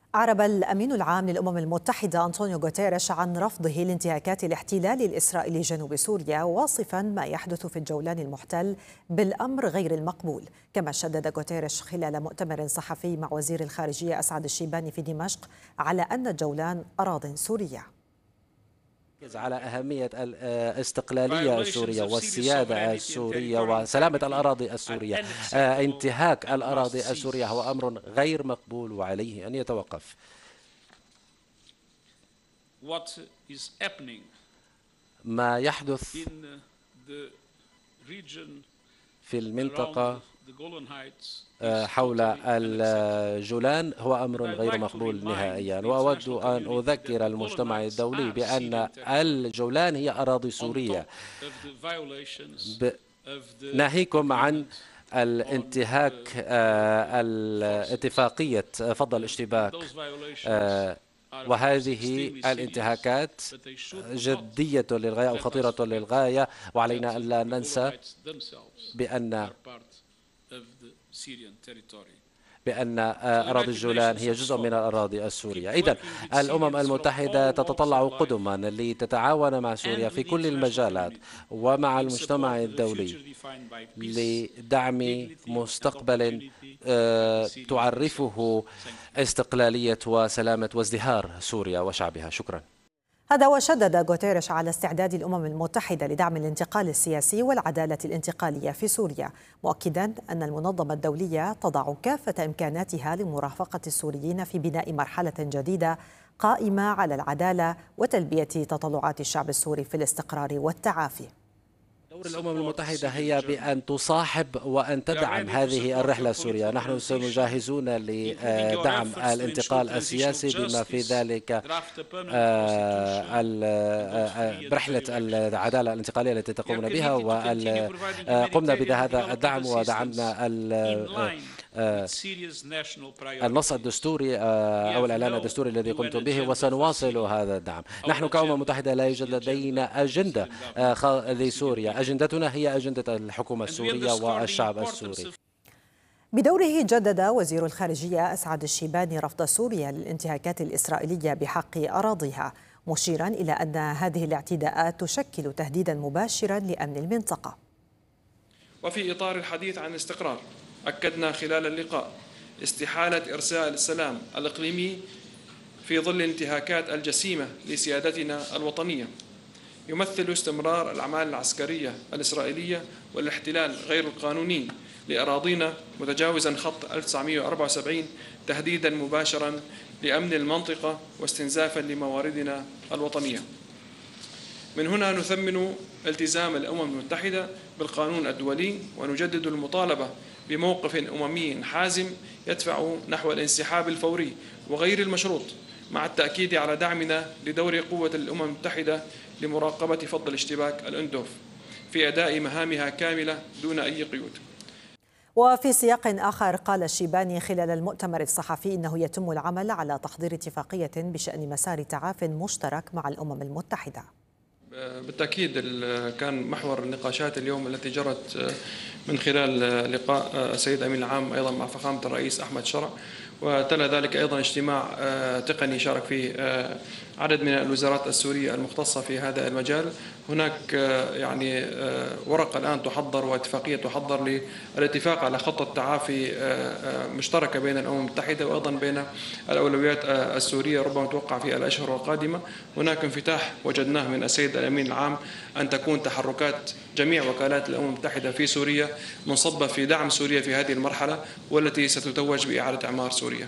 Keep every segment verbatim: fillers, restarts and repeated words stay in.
أعرب الأمين العام للأمم المتحدة أنطونيو غوتيريش عن رفضه لانتهاكات الاحتلال الإسرائيلي جنوب سوريا، واصفا ما يحدث في الجولان المحتل بالأمر غير المقبول. كما شدد غوتيريش خلال مؤتمر صحفي مع وزير الخارجية أسعد الشيباني في دمشق على أن الجولان أراضٍ سورية. على أهمية الاستقلالية السورية والسيادة السورية وسلامة الأراضي السورية. انتهاك الأراضي السورية هو أمر غير مقبول وعليه أن يتوقف. ما يحدث في المنطقة حول الجولان هو أمر غير مقبول نهائيا، وأود أن أذكر المجتمع الدولي بأن الجولان هي أراضي سورية، ناهيكم عن الانتهاك الاتفاقية فض الاشتباك، وهذه الانتهاكات جدية للغاية وخطيرة للغاية، وعلينا أن لا ننسى بأن بأن أراضي الجولان هي جزء من الأراضي السورية. إذن الأمم المتحدة تتطلع قدما لتتعاون مع سوريا في كل المجالات ومع المجتمع الدولي لدعم مستقبل تعرفه استقلالية وسلامة وازدهار سوريا وشعبها. شكرا. هذا وشدد غوتيريش على استعداد الأمم المتحدة لدعم الانتقال السياسي والعدالة الانتقالية في سوريا، مؤكدا أن المنظمة الدولية تضع كافة إمكاناتها لمرافقة السوريين في بناء مرحلة جديدة قائمة على العدالة وتلبية تطلعات الشعب السوري في الاستقرار والتعافي. دور الأمم المتحدة هي بأن تصاحب وأن تدعم هذه الرحلة السورية. نحن سنجهزون لدعم الانتقال السياسي بما في ذلك رحلة العدالة الانتقالية التي تقومون بها، وقمنا بهذا الدعم ودعمنا النص الدستوري أو الإعلان الدستوري الذي قمتم به، وسنواصل هذا الدعم. نحن كأمم متحدة لا يوجد لدينا أجندة لسوريا، أجندتنا هي أجندة الحكومة السورية والشعب السوري. بدوره جدد وزير الخارجية أسعد الشيباني رفض سوريا للانتهاكات الإسرائيلية بحق أراضيها، مشيرا إلى أن هذه الاعتداءات تشكل تهديدا مباشرا لأمن المنطقة. وفي إطار الحديث عن الاستقرار، أكدنا خلال اللقاء استحالة إرساء السلام الإقليمي في ظل الانتهاكات الجسيمة لسيادتنا الوطنية. يمثل استمرار الأعمال العسكرية الإسرائيلية والاحتلال غير القانوني لأراضينا متجاوزا خط ألف وتسعمئة وأربعة وسبعين تهديدا مباشرا لأمن المنطقة واستنزافا لمواردنا الوطنية. من هنا نثمن التزام الأمم المتحدة بالقانون الدولي، ونجدد المطالبة بموقف أممي حازم يدفع نحو الانسحاب الفوري وغير المشروط، مع التأكيد على دعمنا لدور قوة الأمم المتحدة لمراقبة فض الاشتباك الأندوف في أداء مهامها كاملة دون أي قيود. وفي سياق آخر، قال الشيباني خلال المؤتمر الصحفي إنه يتم العمل على تحضير اتفاقية بشأن مسار تعاف مشترك مع الأمم المتحدة. بالتأكيد كان محور النقاشات اليوم التي جرت من خلال لقاء السيد أمين العام أيضا مع فخامة الرئيس أحمد شرع، وتلا ذلك أيضا اجتماع تقني شارك فيه عدد من الوزارات السورية المختصة في هذا المجال. هناك يعني ورقة الآن تحضر واتفاقية تحضر للاتفاق على خطة تعافي مشتركة بين الأمم المتحدة وأيضا بين الأولويات السورية، ربما توقع في الأشهر القادمة. هناك انفتاح وجدناه من السيد الأمين العام أن تكون تحركات جميع وكالات الأمم المتحدة في سوريا منصبة في دعم سوريا في هذه المرحلة، والتي ستتوج بإعادة إعمار سوريا.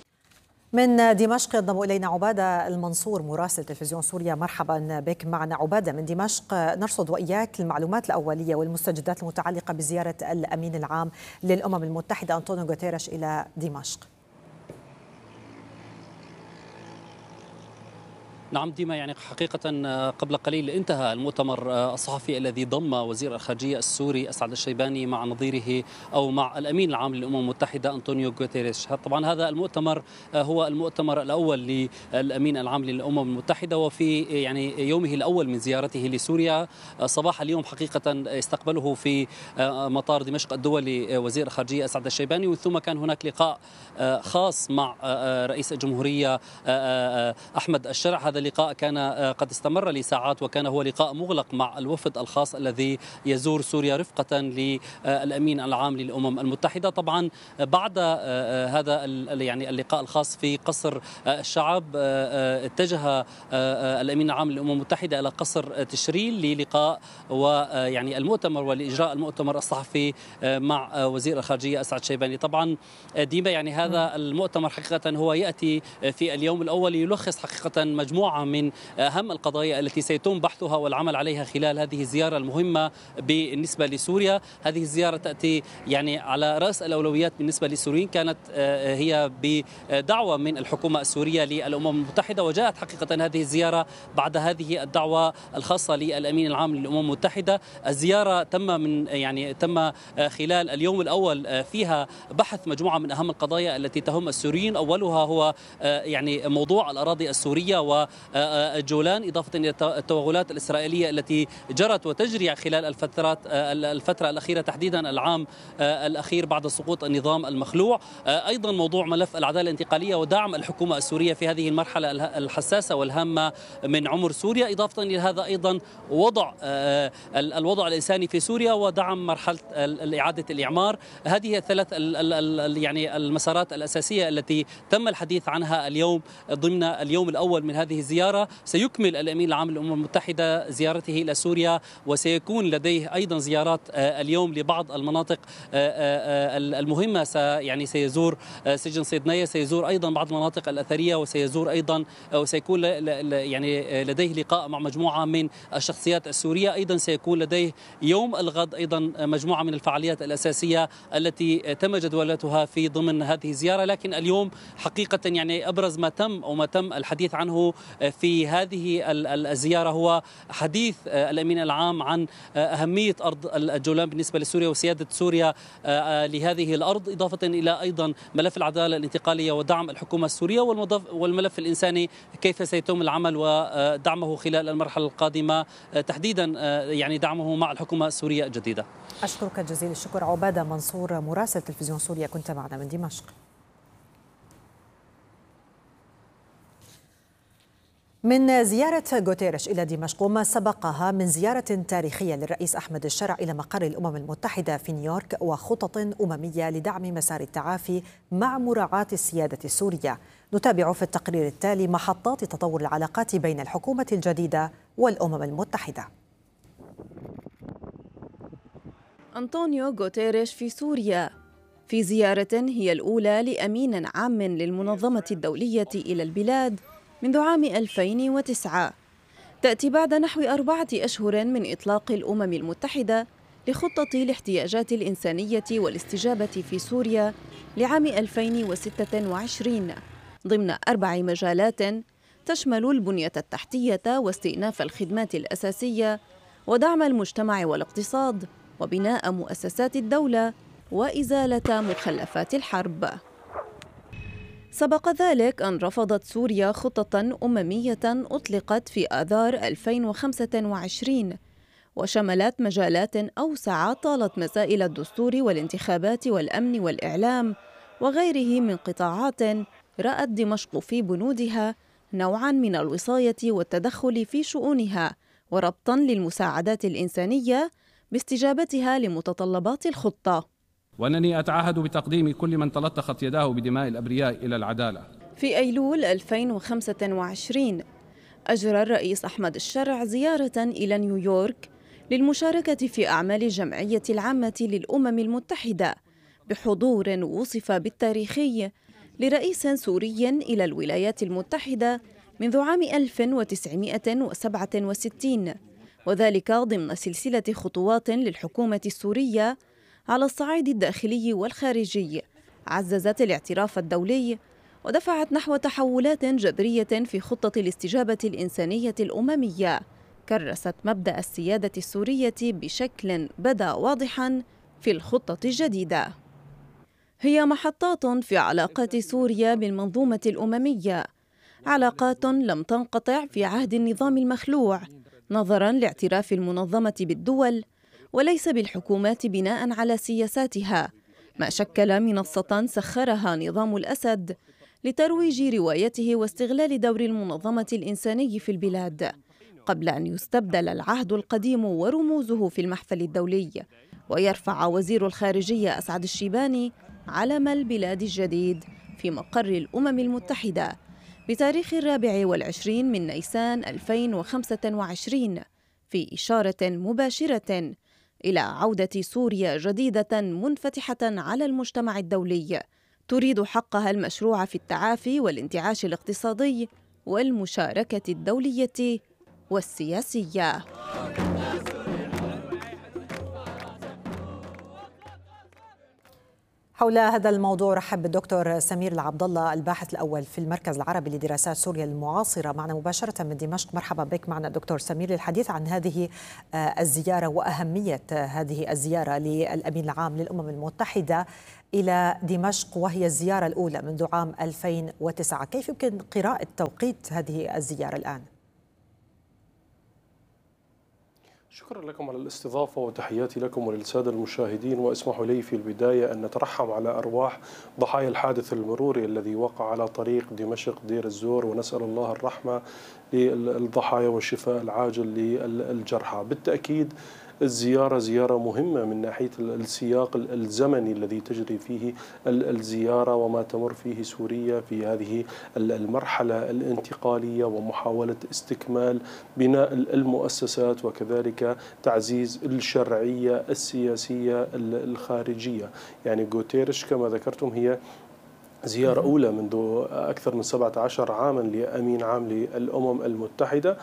من دمشق ينضم إلينا عبادة المنصور مراسل تلفزيون سوريا. مرحبا بك معنا عبادة من دمشق. نرصد وإياك المعلومات الأولية والمستجدات المتعلقة بزيارة الأمين العام للأمم المتحدة أنطونيو غوتيريش إلى دمشق. نعم ديما، يعني حقيقة قبل قليل انتهى المؤتمر الصحفي الذي ضم وزير الخارجية السوري أسعد الشيباني مع نظيره أو مع الأمين العام للأمم المتحدة أنطونيو غوتيريش. طبعا هذا المؤتمر هو المؤتمر الأول للأمين العام للأمم المتحدة، وفي يعني يومه الأول من زيارته لسوريا صباح اليوم حقيقة استقبله في مطار دمشق الدولي وزير الخارجية أسعد الشيباني، ثم كان هناك لقاء خاص مع رئيس الجمهورية أحمد الشرع. هذا اللقاء كان قد استمر لساعات، وكان هو لقاء مغلق مع الوفد الخاص الذي يزور سوريا رفقة للأمين العام للأمم المتحدة. طبعا بعد هذا يعني اللقاء الخاص في قصر الشعب اتجه الأمين العام للأمم المتحدة إلى قصر تشرين للقاء ويعني المؤتمر ولإجراء المؤتمر الصحفي مع وزير الخارجية أسعد الشيباني. طبعا ديما يعني هذا المؤتمر حقيقة هو يأتي في اليوم الأول يلخص حقيقة مجموعة من أهم القضايا التي سيتم بحثها والعمل عليها خلال هذه الزيارة المهمة بالنسبة لسوريا. هذه الزيارة تأتي يعني على رأس الأولويات بالنسبة للسوريين، كانت هي بدعوة من الحكومة السورية للأمم المتحدة، وجاءت حقيقة هذه الزيارة بعد هذه الدعوة الخاصة للأمين العام للأمم المتحدة. الزيارة تم من يعني تم خلال اليوم الأول فيها بحث مجموعة من أهم القضايا التي تهم السوريين، أولها هو يعني موضوع الأراضي السورية والجولان، إضافة إلى التوغلات الإسرائيلية التي جرت وتجري خلال الفترات الفترة الأخيرة، تحديدا العام الأخير بعد سقوط النظام المخلوع. أيضا موضوع ملف العدالة الانتقالية ودعم الحكومة السورية في هذه المرحلة الحساسة والهامة من عمر سوريا، إضافة إلى هذا أيضا وضع الوضع الإنساني في سوريا ودعم مرحلة إعادة الإعمار. هذه الثلاث يعني المسارات الأساسية التي تم الحديث عنها اليوم ضمن اليوم الأول من هذه الزيارة. سيكمل الأمين العام للأمم المتحدة زيارته إلى سوريا، وسيكون لديه أيضا زيارات اليوم لبعض المناطق المهمة. يعني سيزور سجن صيدنية، سيزور أيضا بعض المناطق الأثرية، وسيزور أيضا وسيكون يعني لديه لقاء مع مجموعة من الشخصيات السورية. أيضا سيكون لديه يوم الغد أيضا مجموعة من الفعاليات الأساسية التي تم جدولتها في ضمن هذه الزيارة. لكن اليوم حقيقة يعني أبرز ما تم أو ما تم الحديث عنه في هذه الزيارة هو حديث الأمين العام عن أهمية أرض الجولان بالنسبة لسوريا وسيادة سوريا لهذه الأرض، إضافة إلى أيضا ملف العدالة الانتقالية ودعم الحكومة السورية، والملف الإنساني كيف سيتم العمل ودعمه خلال المرحلة القادمة، تحديدا يعني دعمه مع الحكومة السورية الجديدة. أشكرك جزيل الشكر عبادة منصور مراسل تلفزيون سوريا، كنت معنا من دمشق. من زيارة غوتيريش إلى دمشق وما سبقها من زيارة تاريخية للرئيس أحمد الشرع إلى مقر الأمم المتحدة في نيويورك وخطط أممية لدعم مسار التعافي مع مراعاة السيادة السورية، نتابع في التقرير التالي محطات تطور العلاقات بين الحكومة الجديدة والأمم المتحدة. أنطونيو غوتيريش في سوريا في زيارة هي الأولى لأمين عام للمنظمة الدولية إلى البلاد منذ عام ألفين وتسعة، تأتي بعد نحو أربعة أشهر من إطلاق الأمم المتحدة لخطة الاحتياجات الإنسانية والاستجابة في سوريا لعام ألفين وستة وعشرين ضمن أربع مجالات تشمل البنية التحتية واستئناف الخدمات الأساسية ودعم المجتمع والاقتصاد وبناء مؤسسات الدولة وإزالة مخلفات الحرب. سبق ذلك أن رفضت سوريا خطة أممية أطلقت في آذار ألفين وخمسة وعشرين وشملت مجالات أوسع طالت مسائل الدستور والانتخابات والأمن والإعلام وغيره من قطاعات رأت دمشق في بنودها نوعاً من الوصاية والتدخل في شؤونها وربطاً للمساعدات الإنسانية باستجابتها لمتطلبات الخطة. وأنني أتعهد بتقديم كل من تلطخت يداه بدماء الأبرياء إلى العدالة. في أيلول ألفين وخمسة وعشرين أجرى الرئيس أحمد الشرع زيارة إلى نيويورك للمشاركة في أعمال الجمعية العامة للأمم المتحدة بحضور وصف بالتاريخي لرئيس سوري إلى الولايات المتحدة منذ عام ألف وتسعمائة وسبعة وستين، وذلك ضمن سلسلة خطوات للحكومة السورية على الصعيد الداخلي والخارجي عززت الاعتراف الدولي ودفعت نحو تحولات جذرية في خطة الاستجابة الإنسانية الأممية كرست مبدأ السيادة السورية بشكل بدا واضحاً في الخطة الجديدة. هي محطات في علاقات سوريا بالمنظومة الأممية، علاقات لم تنقطع في عهد النظام المخلوع نظراً لاعتراف المنظمة بالدول وليس بالحكومات بناء على سياساتها، ما شكل منصة سخرها نظام الأسد لترويج روايته واستغلال دور المنظمة الإنساني في البلاد، قبل أن يستبدل العهد القديم ورموزه في المحفل الدولي ويرفع وزير الخارجية أسعد الشيباني علم البلاد الجديد في مقر الأمم المتحدة بتاريخ الرابع والعشرين من نيسان ألفين وخمسة وعشرين، في إشارة مباشرة إلى عودة سوريا جديدة منفتحة على المجتمع الدولي تريد حقها المشروع في التعافي والانتعاش الاقتصادي والمشاركة الدولية والسياسية. حول هذا الموضوع رحب بالدكتور سمير العبد الله الباحث الأول في المركز العربي لدراسات سوريا المعاصرة معنا مباشرة من دمشق. مرحبا بك معنا دكتور سمير للحديث عن هذه الزيارة وأهمية هذه الزيارة للأمين العام للأمم المتحدة إلى دمشق، وهي الزيارة الأولى منذ عام ألفين وتسعة. كيف يمكن قراءة توقيت هذه الزيارة الآن؟ شكرا لكم على الاستضافة وتحياتي لكم وللسادة المشاهدين، واسمحوا لي في البداية أن نترحم على أرواح ضحايا الحادث المروري الذي وقع على طريق دمشق دير الزور، ونسأل الله الرحمة للضحايا والشفاء العاجل للجرحى. بالتأكيد الزيارة زيارة مهمة من ناحية السياق الزمني الذي تجري فيه الزيارة وما تمر فيه سوريا في هذه المرحلة الانتقالية، ومحاولة استكمال بناء المؤسسات وكذلك تعزيز الشرعية السياسية الخارجية. يعني غوتيريش كما ذكرتم هي زيارة أولى منذ أكثر من سبعة عشر عاما لأمين عام للأمم المتحدة،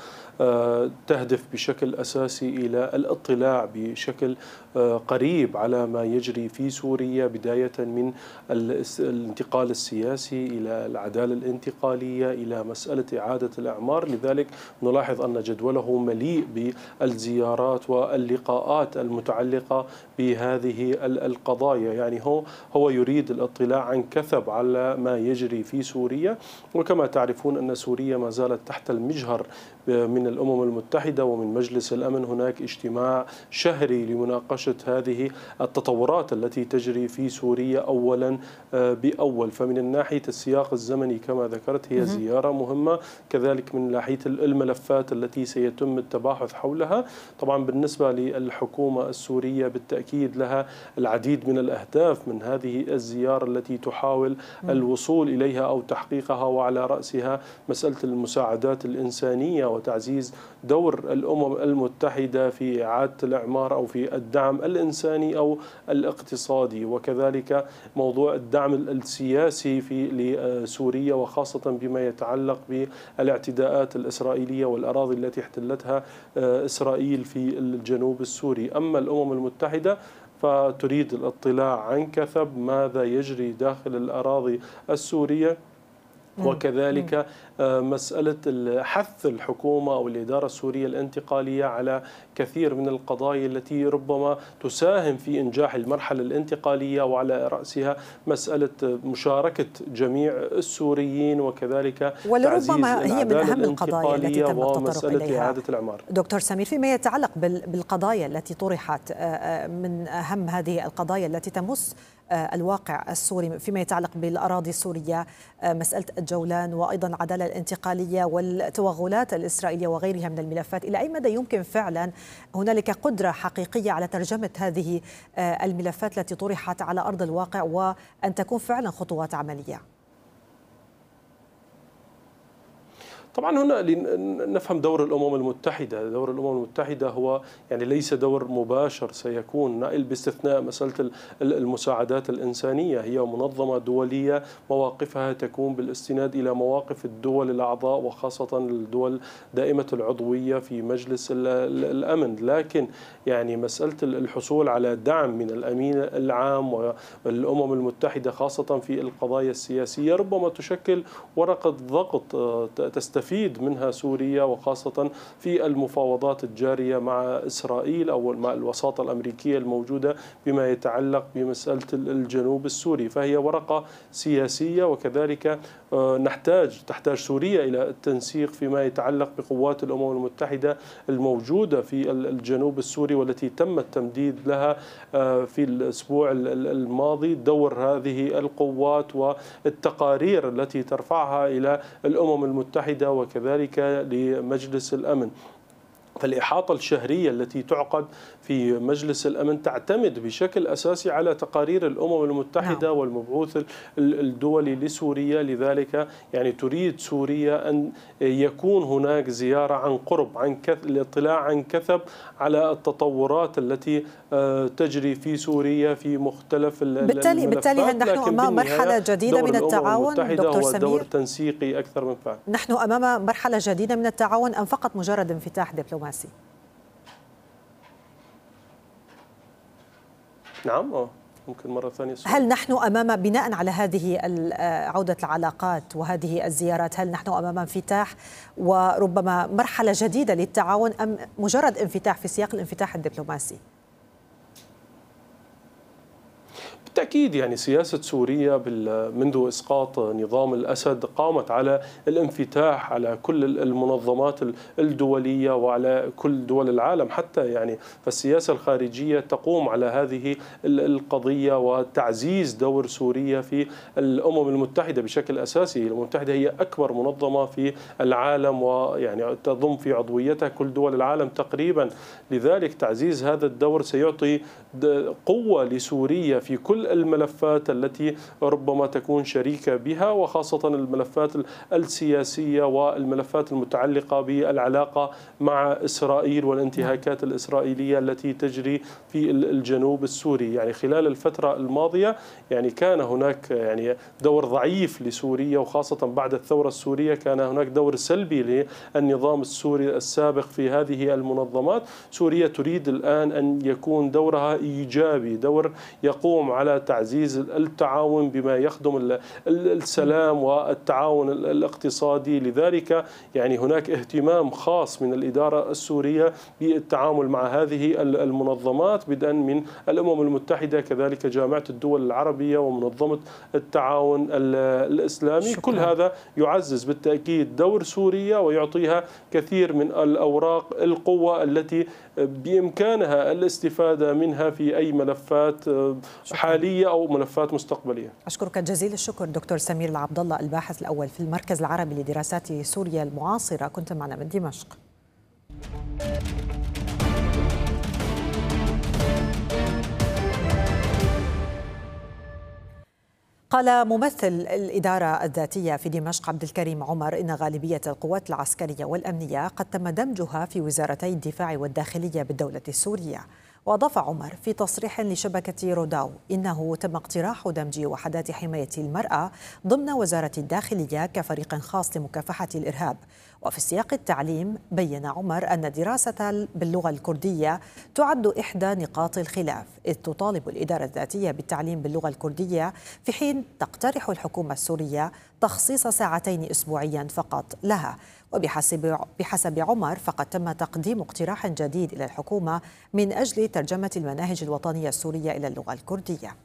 تهدف بشكل أساسي إلى الاطلاع بشكل قريب على ما يجري في سوريا، بداية من الانتقال السياسي إلى العدالة الانتقالية إلى مسألة إعادة الأعمار. لذلك نلاحظ أن جدوله مليء بالزيارات واللقاءات المتعلقة بهذه القضايا. يعني هو هو يريد الاطلاع عن كثب على ما يجري في سوريا، وكما تعرفون أن سوريا ما زالت تحت المجهر من الأمم المتحدة ومن مجلس الأمن. هناك اجتماع شهري لمناقشة هذه التطورات التي تجري في سوريا أولا بأول. فمن الناحية السياق الزمني كما ذكرت هي زيارة مهمة، كذلك من ناحية الملفات التي سيتم التباحث حولها. طبعا بالنسبة للحكومة السورية بالتأكيد لها العديد من الأهداف من هذه الزيارة التي تحاول الوصول إليها أو تحقيقها، وعلى رأسها مسألة المساعدات الإنسانية وتعزيز دور الأمم المتحدة في إعادة الإعمار أو في الدعم الإنساني أو الاقتصادي، وكذلك موضوع الدعم السياسي في لسوريا، وخاصة بما يتعلق بالاعتداءات الإسرائيلية والأراضي التي احتلتها إسرائيل في الجنوب السوري. أما الأمم المتحدة فتريد الاطلاع عن كثب ماذا يجري داخل الأراضي السورية، وكذلك مسألة حث الحكومة أو الإدارة السورية الانتقالية على كثير من القضايا التي ربما تساهم في إنجاح المرحلة الانتقالية، وعلى رأسها مسألة مشاركة جميع السوريين، وكذلك ولربما هي من أهم القضايا التي تم التطرق إليها. إعادة الإعمار. دكتور سمير، فيما يتعلق بالقضايا التي طرحت، من أهم هذه القضايا التي تمس الواقع السوري فيما يتعلق بالأراضي السورية، مسألة الجولان وأيضا العدالة الانتقالية والتوغلات الإسرائيلية وغيرها من الملفات، إلى أي مدى يمكن فعلا هنالك قدرة حقيقية على ترجمة هذه الملفات التي طرحت على أرض الواقع وأن تكون فعلا خطوات عملية؟ طبعا هنا نفهم دور الأمم المتحدة. دور الأمم المتحدة هو يعني ليس دور مباشر سيكون، باستثناء مسألة المساعدات الإنسانية. هي منظمة دولية مواقفها تكون بالاستناد إلى مواقف الدول الأعضاء، وخاصة الدول دائمة العضوية في مجلس الأمن. لكن يعني مسألة الحصول على دعم من الأمين العام والأمم المتحدة خاصة في القضايا السياسية ربما تشكل ورقة ضغط تستفيد منها سوريا، وخاصة في المفاوضات الجارية مع إسرائيل أو مع الوساطة الأمريكية الموجودة بما يتعلق بمسألة الجنوب السوري. فهي ورقة سياسية، وكذلك نحتاج تحتاج سوريا إلى التنسيق فيما يتعلق بقوات الأمم المتحدة الموجودة في الجنوب السوري، والتي تم التمديد لها في الأسبوع الماضي. دور هذه القوات والتقارير التي ترفعها إلى الأمم المتحدة وكذلك لمجلس الأمن. فالإحاطة الشهرية التي تعقد في مجلس الأمن تعتمد بشكل أساسي على تقارير الأمم المتحدة نعم. والمبعوث الدولي لسوريا. لذلك يعني تريد سوريا أن يكون هناك زيارة عن قرب، عن الاطلاع عن كثب على التطورات التي تجري في سوريا في مختلف بالتالي الملفات. بالتالي هل نحن أمام مرحلة جديدة من التعاون دكتور سمير؟ دور تنسيقي أكثر من فعل. نحن أمام مرحلة جديدة من التعاون أم فقط مجرد انفتاح دبلوماسي؟ نعم اه ممكن مرة ثانية سؤال. هل نحن أمام بناء على هذه عودة العلاقات وهذه الزيارات، هل نحن أمام انفتاح وربما مرحلة جديدة للتعاون أم مجرد انفتاح في سياق الانفتاح الدبلوماسي؟ بالتأكيد يعني سياسة سوريا منذ إسقاط نظام الأسد قامت على الانفتاح على كل المنظمات الدولية وعلى كل دول العالم حتى. يعني فالسياسة الخارجية تقوم على هذه القضية وتعزيز دور سوريا في الأمم المتحدة بشكل أساسي. الأمم المتحدة هي أكبر منظمة في العالم، ويعني تضم في عضويتها كل دول العالم تقريبا. لذلك تعزيز هذا الدور سيعطي قوة لسوريا في كل الملفات التي ربما تكون شريكة بها، وخاصة الملفات السياسية والملفات المتعلقة بالعلاقة مع إسرائيل والانتهاكات الإسرائيلية التي تجري في الجنوب السوري. يعني خلال الفترة الماضية يعني كان هناك يعني دور ضعيف لسوريا، وخاصة بعد الثورة السورية كان هناك دور سلبي للنظام السوري السابق في هذه المنظمات. سوريا تريد الآن أن يكون دورها إيجابي، دور يقوم على تعزيز التعاون بما يخدم السلام والتعاون الاقتصادي. لذلك يعني هناك اهتمام خاص من الإدارة السورية بالتعامل مع هذه المنظمات، بدءا من الأمم المتحدة كذلك جامعة الدول العربية ومنظمة التعاون الإسلامي. شكرا. كل هذا يعزز بالتأكيد دور سوريا ويعطيها كثير من الأوراق القوة التي بإمكانها الاستفادة منها في أي ملفات حالية أو ملفات مستقبلية. أشكرك جزيل الشكر دكتور سمير العبد الله، الباحث الأول في المركز العربي لدراسات سوريا المعاصرة، كنت معنا من دمشق. قال ممثل الإدارة الذاتية في دمشق عبد الكريم عمر إن غالبية القوات العسكرية والأمنية قد تم دمجها في وزارتي الدفاع والداخلية بالدولة السورية. وأضاف عمر في تصريح لشبكة روداو إنه تم اقتراح دمج وحدات حماية المرأة ضمن وزارة الداخلية كفريق خاص لمكافحة الإرهاب. وفي سياق التعليم بين عمر أن دراسة باللغة الكردية تعد إحدى نقاط الخلاف، إذ تطالب الإدارة الذاتية بالتعليم باللغة الكردية في حين تقترح الحكومة السورية تخصيص ساعتين أسبوعيا فقط لها. وبحسب بحسب عمر فقد تم تقديم اقتراح جديد إلى الحكومة من أجل ترجمة المناهج الوطنية السورية إلى اللغة الكردية.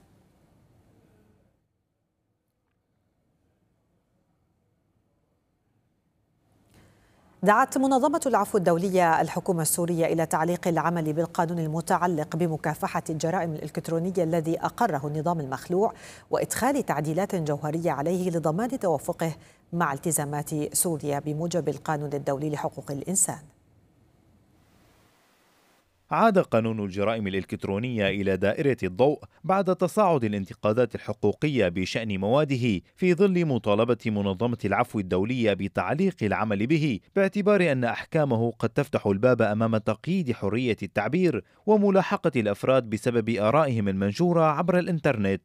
دعت منظمة العفو الدولية الحكومة السورية إلى تعليق العمل بالقانون المتعلق بمكافحة الجرائم الإلكترونية الذي أقره النظام المخلوع، وإدخال تعديلات جوهرية عليه لضمان توافقه مع التزامات سوريا بموجب القانون الدولي لحقوق الإنسان. عاد قانون الجرائم الإلكترونية إلى دائرة الضوء بعد تصاعد الانتقادات الحقوقية بشأن مواده في ظل مطالبة منظمة العفو الدولية بتعليق العمل به، باعتبار أن أحكامه قد تفتح الباب أمام تقييد حرية التعبير وملاحقة الأفراد بسبب آرائهم المنشورة عبر الإنترنت.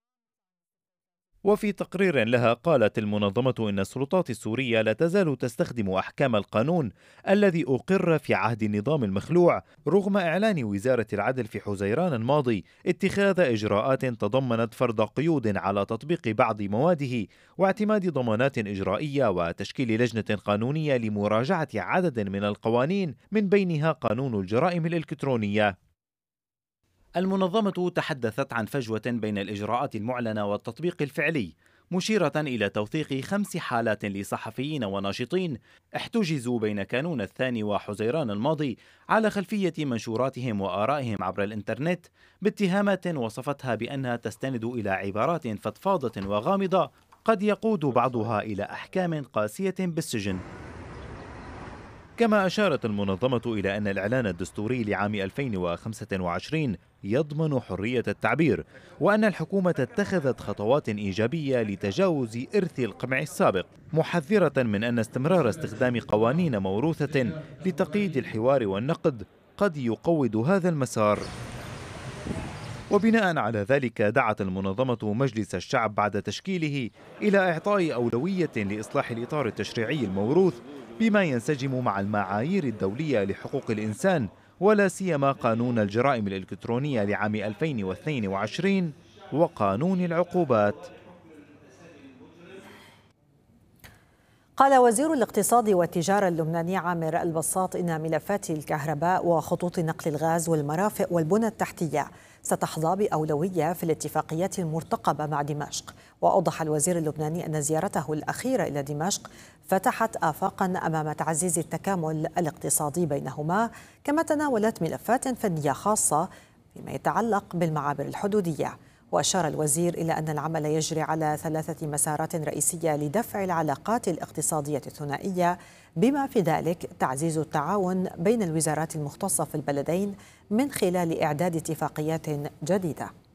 وفي تقرير لها قالت المنظمة إن السلطات السورية لا تزال تستخدم أحكام القانون الذي أقر في عهد النظام المخلوع، رغم إعلان وزارة العدل في حزيران الماضي اتخاذ إجراءات تضمنت فرض قيود على تطبيق بعض مواده واعتماد ضمانات إجرائية وتشكيل لجنة قانونية لمراجعة عدد من القوانين من بينها قانون الجرائم الإلكترونية. المنظمة تحدثت عن فجوة بين الإجراءات المعلنة والتطبيق الفعلي، مشيرة إلى توثيق خمس حالات لصحفيين وناشطين احتجزوا بين كانون الثاني وحزيران الماضي على خلفية منشوراتهم وآرائهم عبر الإنترنت باتهامات وصفتها بأنها تستند إلى عبارات فضفاضة وغامضة قد يقود بعضها إلى أحكام قاسية بالسجن. كما أشارت المنظمة إلى أن الإعلان الدستوري لعام ألفين وخمسة وعشرين يضمن حرية التعبير، وأن الحكومة اتخذت خطوات إيجابية لتجاوز إرث القمع السابق، محذرة من أن استمرار استخدام قوانين موروثة لتقييد الحوار والنقد قد يقوض هذا المسار. وبناء على ذلك دعت المنظمة مجلس الشعب بعد تشكيله إلى إعطاء أولوية لإصلاح الإطار التشريعي الموروث بما ينسجم مع المعايير الدولية لحقوق الإنسان، ولا سيما قانون الجرائم الإلكترونية لعام ألفين واثنين وعشرين وقانون العقوبات. قال وزير الاقتصاد والتجارة اللبناني عامر البساط إن ملفات الكهرباء وخطوط نقل الغاز والمرافق والبنى التحتية ستحظى بأولوية في الاتفاقيات المرتقبة مع دمشق. وأوضح الوزير اللبناني أن زيارته الأخيرة إلى دمشق فتحت آفاقا أمام تعزيز التكامل الاقتصادي بينهما، كما تناولت ملفات فنية خاصة فيما يتعلق بالمعابر الحدودية. وأشار الوزير إلى أن العمل يجري على ثلاثة مسارات رئيسية لدفع العلاقات الاقتصادية الثنائية، بما في ذلك تعزيز التعاون بين الوزارات المختصة في البلدين من خلال إعداد اتفاقيات جديدة.